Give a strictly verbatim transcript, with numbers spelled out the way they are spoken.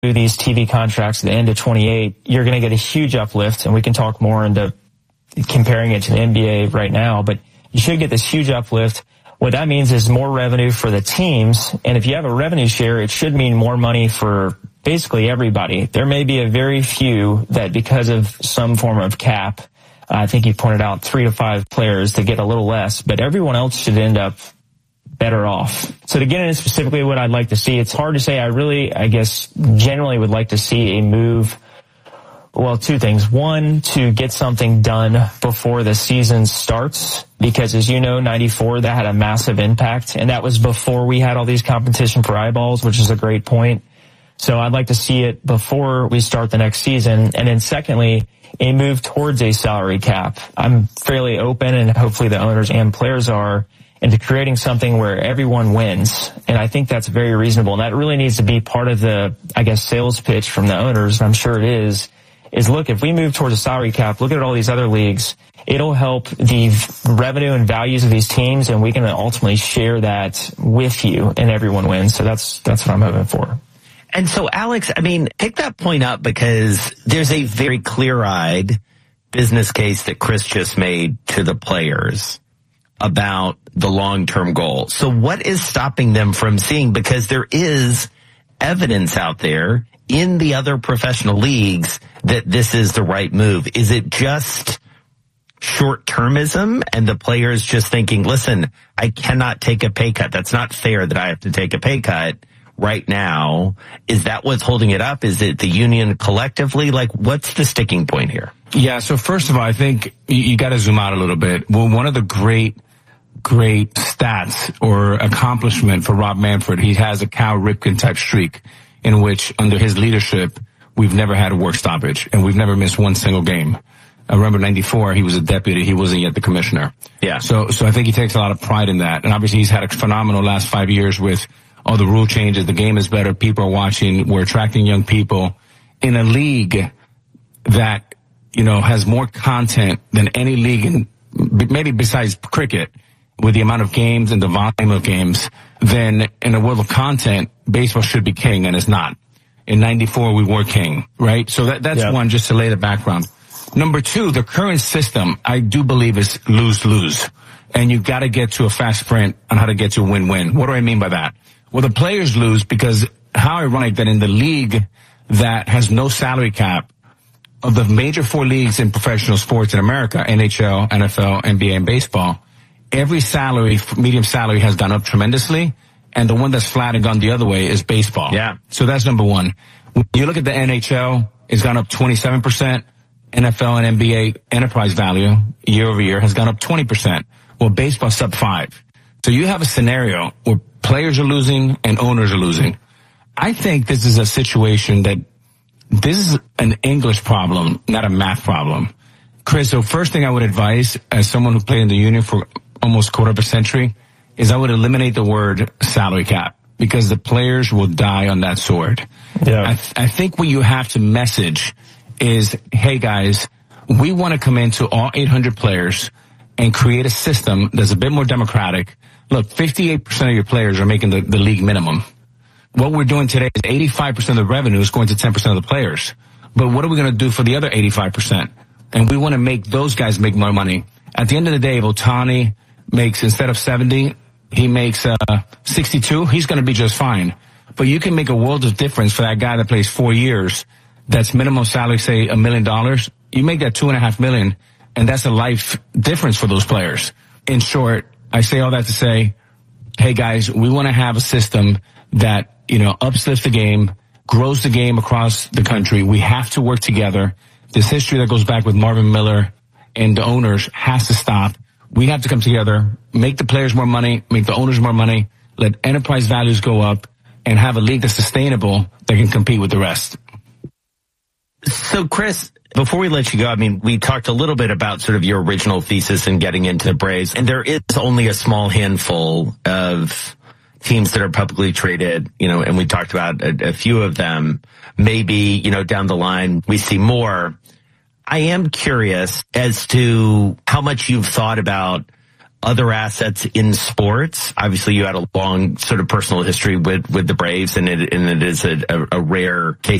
these T V contracts at the end of twenty-eight, you're going to get a huge uplift, and we can talk more into comparing it to the N B A right now, but you should get this huge uplift. What that means is more revenue for the teams, and if you have a revenue share, it should mean more money for basically everybody. There may be a very few that, because of some form of cap, I think you pointed out three to five players that get a little less, but everyone else should end up better off. So to get into specifically what I'd like to see, it's hard to say. I really, I guess, generally would like to see a move. Well, two things. One, to get something done before the season starts, because as you know, ninety-four, that had a massive impact, and that was before we had all these competition for eyeballs, which is a great point. So I'd like to see it before we start the next season. And then secondly, a move towards a salary cap. I'm fairly open, and hopefully the owners and players are, into creating something where everyone wins. And I think that's very reasonable. And that really needs to be part of the, I guess, sales pitch from the owners, and I'm sure it is, is look, if we move towards a salary cap, look at all these other leagues, it'll help the revenue and values of these teams, and we can ultimately share that with you, and everyone wins. So that's, that's what I'm hoping for. And so, Alex, I mean, pick that point up, because there's a very clear-eyed business case that Chris just made to the players about the long-term goal. So what is stopping them from seeing, because there is evidence out there in the other professional leagues that this is the right move? Is it just short-termism and the players just thinking, listen, I cannot take a pay cut. That's not fair that I have to take a pay cut right now. Is that what's holding it up? Is it the union collectively? Like, what's the sticking point here? Yeah, so first of all, I think you, you got to zoom out a little bit. Well, one of the great great stats or accomplishment for Rob Manfred, he has a Cal Ripken type streak in which under his leadership, we've never had a work stoppage and we've never missed one single game. I remember ninety-four, he was a deputy. He wasn't yet the commissioner. Yeah. So, so I think he takes a lot of pride in that. And obviously he's had a phenomenal last five years with all the rule changes. The game is better. People are watching. We're attracting young people in a league that, you know, has more content than any league in, maybe besides cricket, with the amount of games and the volume of games. Then in a world of content, baseball should be king, and it's not. In ninety-four, we were king, right? So that, that's yep. one, just to lay the background. Number two, the current system, I do believe, is lose-lose. And you've got to get to a fast sprint on how to get to a win-win. What do I mean by that? Well, the players lose because how ironic that in the league that has no salary cap, of the major four leagues in professional sports in America, N H L, N F L, N B A, and baseball, every salary, medium salary, has gone up tremendously, and the one that's flat and gone the other way is baseball. Yeah. So that's number one. When you look at the N H L, it's gone up twenty-seven percent. N F L and N B A enterprise value year over year has gone up twenty percent. Well, baseball's up five. So you have a scenario where players are losing and owners are losing. I think this is a situation that this is an English problem, not a math problem. Chris, so first thing I would advise, as someone who played in the union for almost a quarter of a century, is I would eliminate the word salary cap, because the players will die on that sword. Yeah. I, th- I think what you have to message is, hey guys, we want to come into all eight hundred players and create a system that's a bit more democratic. Look, fifty-eight percent of your players are making the, the league minimum. What we're doing today is eighty-five percent of the revenue is going to ten percent of the players. But what are we going to do for the other eighty-five percent? And we want to make those guys make more money. At the end of the day, if Ohtani makes, instead of seventy, he makes uh sixty-two, he's going to be just fine. But you can make a world of difference for that guy that plays four years, that's minimum salary, say a million dollars. You make that two and a half million, and that's a life difference for those players. In short, I say all that to say, hey guys, we want to have a system that, you know, uplifts the game, grows the game across the country. We have to work together. This history that goes back with Marvin Miller and the owners has to stop. We have to come together, make the players more money, make the owners more money, let enterprise values go up, and have a league that's sustainable that can compete with the rest. So, Chris, before we let you go, I mean, we talked a little bit about sort of your original thesis in getting into the Braves, and there is only a small handful of teams that are publicly traded, you know, and we talked about a, a few of them. Maybe, you know, down the line we see more. I am curious as to how much you've thought about other assets in sports. Obviously, you had a long sort of personal history with, with the Braves, and it, and it is a, a, a rare case